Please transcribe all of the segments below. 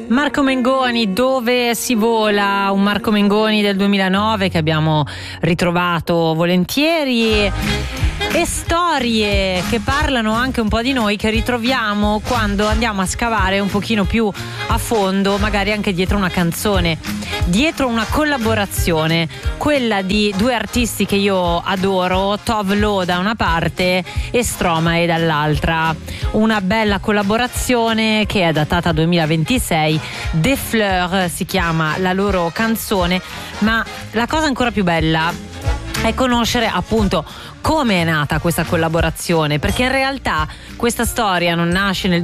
Marco Mengoni, Dove si vola, un Marco Mengoni del 2009 che abbiamo ritrovato volentieri, e storie che parlano anche un po' di noi, che ritroviamo quando andiamo a scavare un pochino più a fondo, magari anche dietro una canzone, dietro una collaborazione, quella di due artisti che io adoro, Tove Lo da una parte e Stromae dall'altra. Una bella collaborazione che è datata 2026, Des Fleurs si chiama la loro canzone, ma la cosa ancora più bella è conoscere appunto come è nata questa collaborazione, perché in realtà questa storia non nasce nel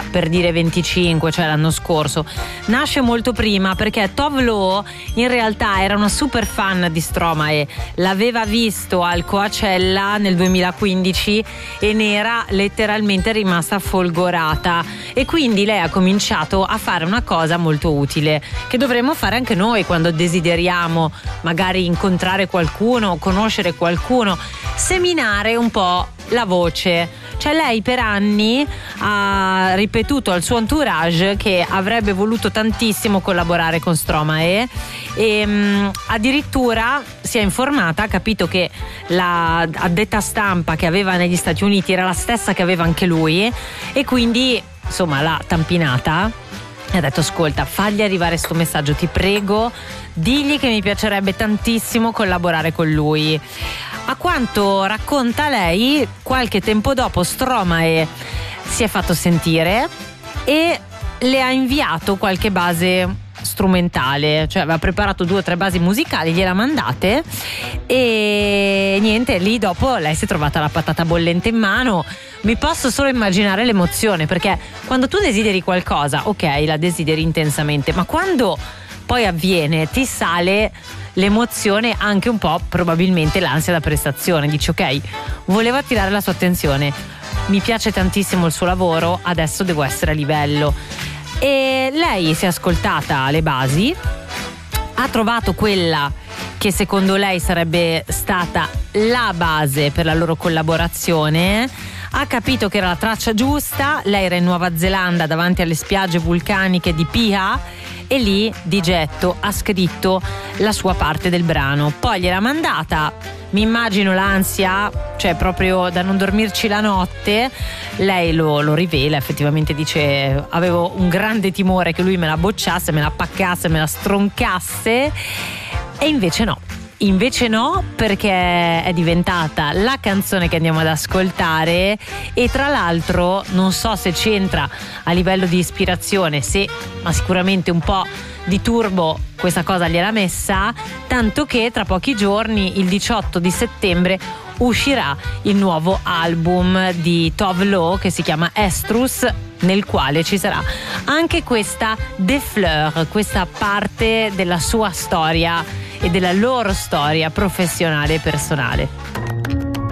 2025, cioè l'anno scorso, nasce molto prima, perché Tove Lo in realtà era una super fan di Stromae, l'aveva visto al Coachella nel 2015 e ne era letteralmente rimasta folgorata, e quindi lei ha cominciato a fare una cosa molto utile che dovremmo fare anche noi quando desideriamo magari incontrare qualcuno, conoscere qualcuno, seminare un po' la voce. Cioè lei per anni ha ripetuto al suo entourage che avrebbe voluto tantissimo collaborare con Stromae e addirittura si è informata, ha capito che la addetta stampa che aveva negli Stati Uniti era la stessa che aveva anche lui, e quindi insomma l'ha tampinata e ha detto: ascolta, fagli arrivare sto messaggio, ti prego, digli che mi piacerebbe tantissimo collaborare con lui. A quanto racconta lei, qualche tempo dopo Stromae si è fatto sentire e le ha inviato qualche base strumentale, cioè aveva preparato 2 o 3 basi musicali, gliela mandate e niente, lì dopo lei si è trovata la patata bollente in mano. Mi posso solo immaginare l'emozione, perché quando tu desideri qualcosa, ok, la desideri intensamente, ma quando poi avviene ti sale l'emozione, anche un po' probabilmente l'ansia da prestazione. Dici: ok, volevo attirare la sua attenzione, mi piace tantissimo il suo lavoro, adesso devo essere a livello. E lei si è ascoltata le basi, ha trovato quella che secondo lei sarebbe stata la base per la loro collaborazione, ha capito che era la traccia giusta. Lei era in Nuova Zelanda davanti alle spiagge vulcaniche di Piha e lì di getto ha scritto la sua parte del brano, poi gliel'ha mandata. Mi immagino l'ansia, cioè proprio da non dormirci la notte. Lei lo rivela, effettivamente dice: avevo un grande timore che lui me la bocciasse, me la paccasse, me la stroncasse, e invece no, perché è diventata la canzone che andiamo ad ascoltare. E tra l'altro non so se c'entra a livello di ispirazione, ma sicuramente un po' di turbo questa cosa gliel'ha messa, tanto che tra pochi giorni, il 18 di settembre, uscirà il nuovo album di Tove Lo che si chiama Estrus, nel quale ci sarà anche questa Des Fleurs, questa parte della sua storia e della loro storia professionale e personale.